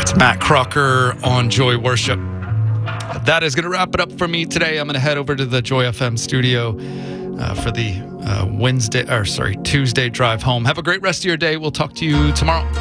It's Matt Crocker on Joy Worship. That is going to wrap it up for me today. I'm going to head over to the Joy FM studio for the Tuesday drive home. Have a great rest of your day. We'll talk to you tomorrow.